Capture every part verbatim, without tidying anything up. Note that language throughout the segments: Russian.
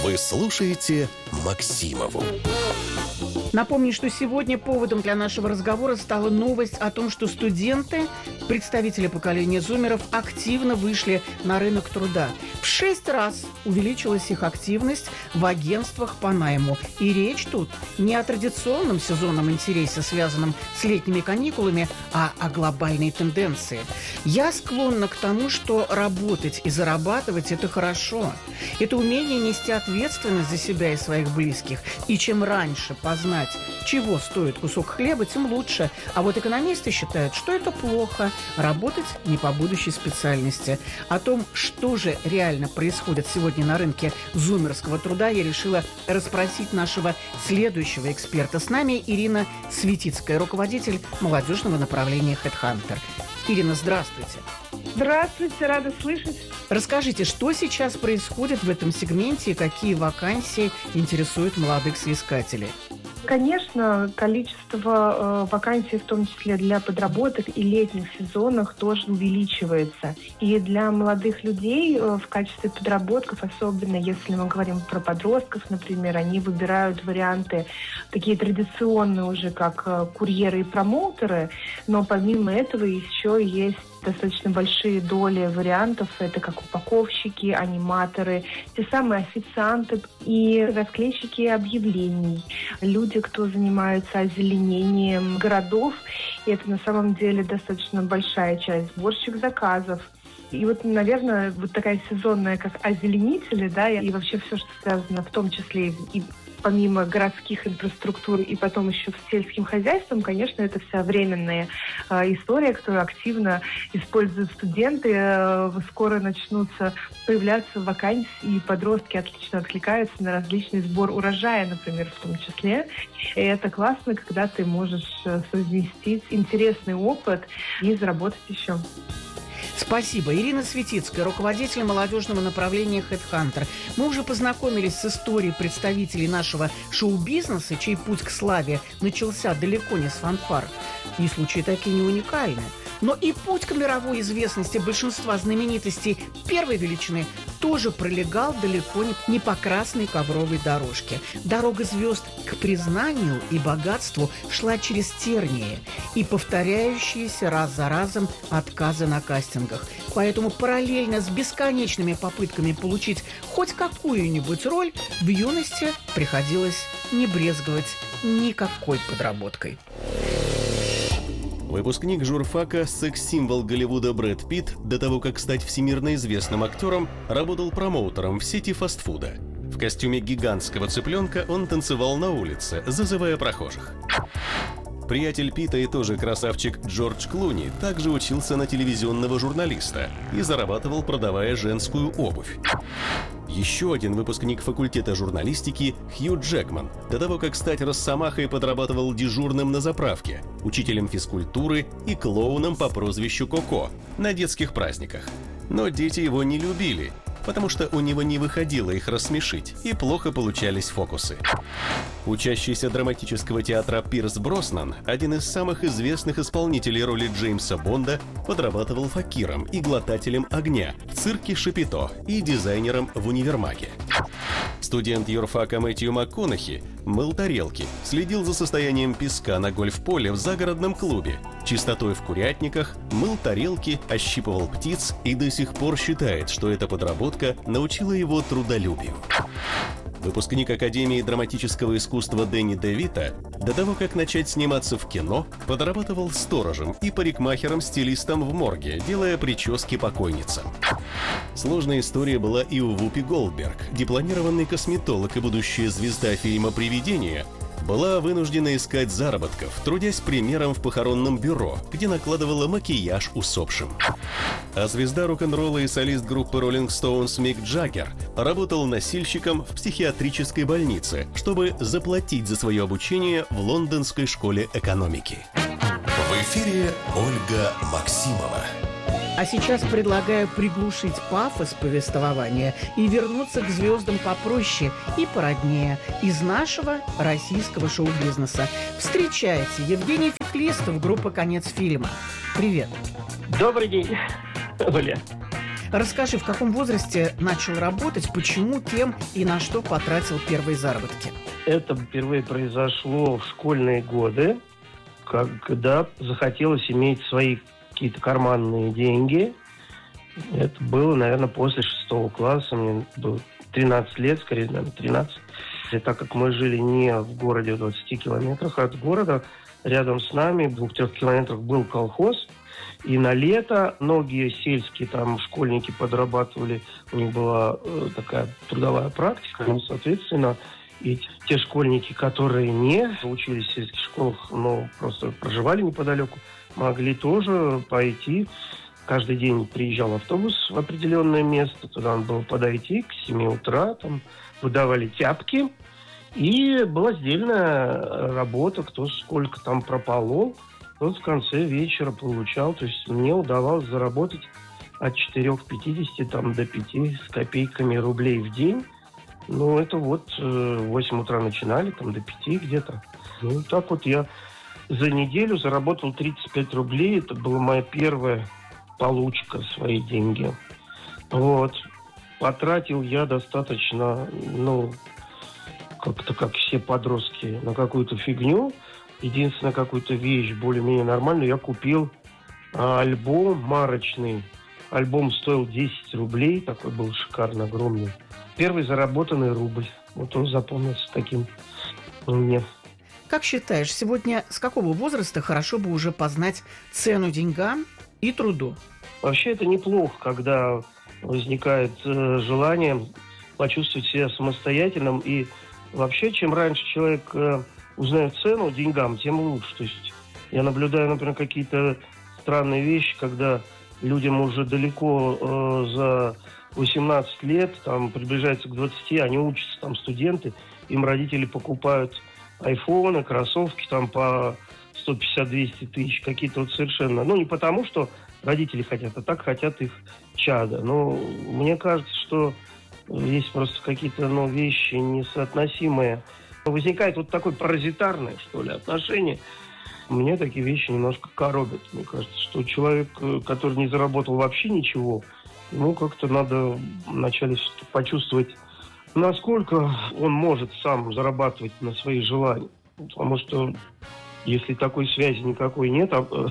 Вы слушаете Максимову. Напомню, что сегодня поводом для нашего разговора стала новость о том, что студенты, представители поколения зумеров, активно вышли на рынок труда. В шесть раз увеличилась их активность в агентствах по найму. И речь тут не о традиционном сезонном интересе, связанном с летними каникулами, а о глобальной тенденции. Я склонна к тому, что работать и зарабатывать – это хорошо. Это умение нести ответственность за себя и своих близких. И чем раньше познать, чего стоит кусок хлеба, тем лучше. А вот экономисты считают, что это плохо – работать не по будущей специальности. О том, что же реально происходит сегодня на рынке зумерского труда, я решила расспросить нашего следующего эксперта. С нами Ирина Светицкая, руководитель молодежного направления HeadHunter. Ирина, здравствуйте. Здравствуйте, рада слышать. Расскажите, что сейчас происходит в этом сегменте и какие вакансии интересуют молодых соискателей? Конечно, количество э, вакансий, в том числе для подработок и летних сезонах, тоже увеличивается. И для молодых людей э, в качестве подработков, особенно если мы говорим про подростков, например, они выбирают варианты такие традиционные уже, как э, курьеры и промоутеры, но помимо этого еще есть достаточно большие доли вариантов. Это как упаковщики, аниматоры, те самые официанты и расклейщики объявлений. Люди, кто занимаются озеленением городов. И это на самом деле достаточно большая часть. Сборщик заказов. И вот, наверное, вот такая сезонная, как озеленители, да, и вообще все, что связано в том числе и помимо городских инфраструктур и потом еще с сельским хозяйством, конечно, это вся временная э, история, которую активно используют студенты. Э, скоро начнутся появляться вакансии, и подростки отлично откликаются на различный сбор урожая, например, в том числе. И это классно, когда ты можешь совместить интересный опыт и заработать еще. Спасибо. Ирина Светицкая, руководитель молодежного направления HeadHunter. Мы уже познакомились с историей представителей нашего шоу-бизнеса, чей путь к славе начался далеко не с фанфар. И случаи такие не уникальны. Но и путь к мировой известности большинства знаменитостей первой величины тоже пролегал далеко не по красной ковровой дорожке. Дорога звезд к признанию и богатству шла через тернии и повторяющиеся раз за разом отказы на кастингах. Поэтому параллельно с бесконечными попытками получить хоть какую-нибудь роль, в юности приходилось не брезговать никакой подработкой. Выпускник журфака, секс-символ Голливуда Брэд Питт, до того, как стать всемирно известным актером, работал промоутером в сети фастфуда. В костюме гигантского цыпленка он танцевал на улице, зазывая прохожих. Приятель Питта и тоже красавчик Джордж Клуни также учился на телевизионного журналиста и зарабатывал, продавая женскую обувь. Еще один выпускник факультета журналистики Хью Джекман, до того, как стать росомахой, подрабатывал дежурным на заправке, учителем физкультуры и клоуном по прозвищу Коко на детских праздниках. Но дети его не любили, потому что у него не выходило их рассмешить, и плохо получались фокусы. Учащийся драматического театра Пирс Броснан, один из самых известных исполнителей роли Джеймса Бонда, подрабатывал факиром и глотателем огня в цирке Шапито и дизайнером в универмаге. Студент юрфака Мэтью МакКонахи мыл тарелки, следил за состоянием песка на гольф-поле в загородном клубе, чистотой в курятниках, мыл тарелки, ощипывал птиц и до сих пор считает, что эта подработка научила его трудолюбию. Выпускник Академии драматического искусства Дэнни Девито, до того, как начать сниматься в кино, подрабатывал сторожем и парикмахером-стилистом в морге, делая прически покойницам. Сложная история была и у Вупи Голдберг, дипломированный косметолог и будущая звезда фильма «Привидение», была вынуждена искать заработков, трудясь премьером в похоронном бюро, где накладывала макияж усопшим. А звезда рок-н-ролла и солист группы Rolling Stones Мик Джаггер работал носильщиком в психиатрической больнице, чтобы заплатить за свое обучение в Лондонской школе экономики. В эфире Ольга Максимова. А сейчас предлагаю приглушить пафос повествования и вернуться к звездам попроще и породнее из нашего российского шоу-бизнеса. Встречайте, Евгений Феклистов, группа «Конец фильма». Привет. Добрый день, Оля. Расскажи, в каком возрасте начал работать, почему, кем и на что потратил первые заработки? Это впервые произошло в школьные годы, когда захотелось иметь свои какие-то карманные деньги. Это было, наверное, после шестого класса. Мне было тринадцать лет, скорее, наверное, тринадцать. И так как мы жили не в городе в двадцати километрах от города, рядом с нами, в двух-трех километрах, был колхоз. И на лето многие сельские там школьники подрабатывали. У них была э, такая трудовая практика. Ну, соответственно, и те школьники, которые не учились в сельских школах, но просто проживали неподалеку, могли тоже пойти. Каждый день приезжал автобус в определенное место. Туда надо было подойти к семи утра. Там выдавали тяпки. И была сдельная работа. Кто сколько там прополол, тот в конце вечера получал. То есть мне удавалось заработать от четырёх пятидесяти там, до пяти с копейками рублей в день. Ну, это вот э, в восемь утра начинали, там до пяти где-то. Ну, так вот я за неделю заработал тридцать пять рублей. Это была моя первая получка, свои деньги. Вот. Потратил я достаточно, ну, как-то как все подростки, на какую-то фигню. Единственная какую-то вещь более-менее нормальную. Я купил а, альбом марочный. Альбом стоил десять рублей. Такой был шикарно, огромный. Первый заработанный рубль. Вот он запомнился таким мне. Как считаешь, сегодня с какого возраста хорошо бы уже познать цену деньгам и труду? Вообще это неплохо, когда возникает э, желание почувствовать себя самостоятельным. И вообще, чем раньше человек э, узнает цену деньгам, тем лучше. То есть я наблюдаю, например, какие-то странные вещи, когда людям уже далеко э, за восемнадцать лет, там, приближается к двадцати, они учатся, там, студенты, им родители покупают айфоны, кроссовки, там, по сто пятьдесят - двести тысяч, какие-то вот совершенно, ну, не потому, что родители хотят, а так хотят их чада. Но мне кажется, что есть просто какие-то, ну, вещи несоотносимые. Возникает вот такое паразитарное, что ли, отношение. Мне такие вещи немножко коробят. Мне кажется, что человек, который не заработал вообще ничего, ему как-то надо вначале почувствовать, насколько он может сам зарабатывать на свои желания. Потому что если такой связи никакой нет,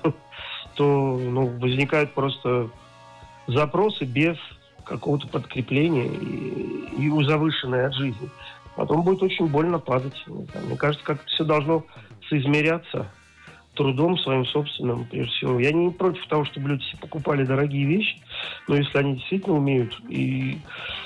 то, ну, возникают просто запросы без какого-то подкрепления и, и завышенной от жизни. Потом будет очень больно падать. Мне кажется, как-то все должно соизмеряться трудом своим собственным, прежде всего. Я не против того, чтобы люди себе покупали дорогие вещи, но если они действительно умеют и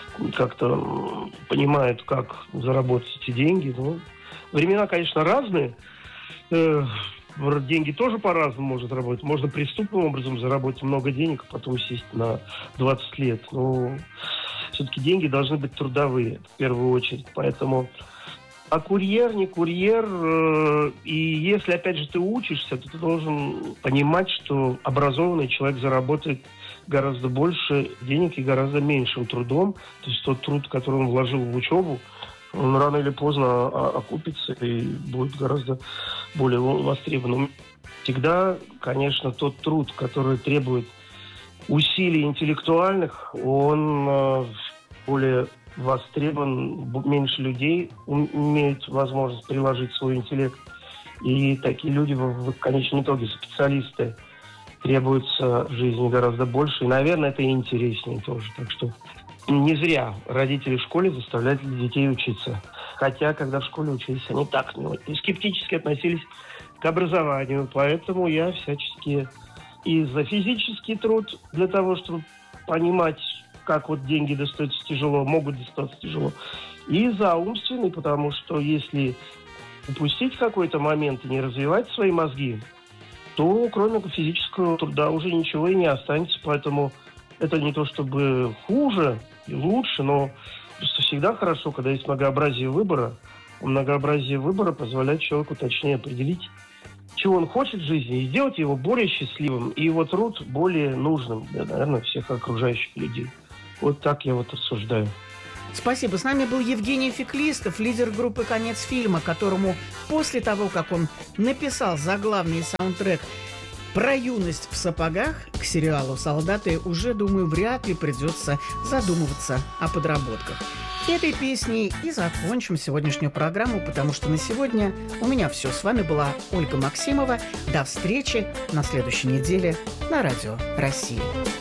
как-то понимают, как заработать эти деньги, ну, времена, конечно, разные. Э, деньги тоже по-разному можно заработать. Можно преступным образом заработать много денег, а потом сесть на двадцать лет. Но все-таки деньги должны быть трудовые, в первую очередь. Поэтому а курьер, не курьер, э, и если, опять же, ты учишься, то ты должен понимать, что образованный человек заработает гораздо больше денег и гораздо меньшим трудом. То есть тот труд, который он вложил в учебу, он рано или поздно окупится и будет гораздо более востребованным. Всегда, конечно, тот труд, который требует усилий интеллектуальных, он э, более востребован, меньше людей имеют возможность приложить свой интеллект. И такие люди в, в конечном итоге, специалисты, требуются в жизни гораздо больше. И, наверное, это и интереснее тоже. Так что не зря родители в школе заставляют детей учиться. Хотя, когда в школе учились, они так ну, скептически относились к образованию. Поэтому я всячески и за физический труд, для того, чтобы понимать, как вот деньги достаются тяжело, могут достаться тяжело, и за умственный, потому что если упустить какой-то момент и не развивать свои мозги, то кроме физического труда уже ничего и не останется. Поэтому это не то чтобы хуже и лучше, но просто всегда хорошо, когда есть многообразие выбора. Многообразие выбора позволяет человеку точнее определить, чего он хочет в жизни, и сделать его более счастливым, и его труд более нужным для, наверное, всех окружающих людей. Вот так я вот рассуждаю. Спасибо. С нами был Евгений Феклистов, лидер группы «Конец фильма», которому после того, как он написал заглавный саундтрек Про юность в сапогах к сериалу «Солдаты» уже, думаю, вряд ли придется задумываться о подработках. Этой песней и закончим сегодняшнюю программу, потому что на сегодня у меня все. С вами была Ольга Максимова. До встречи на следующей неделе на Радио России.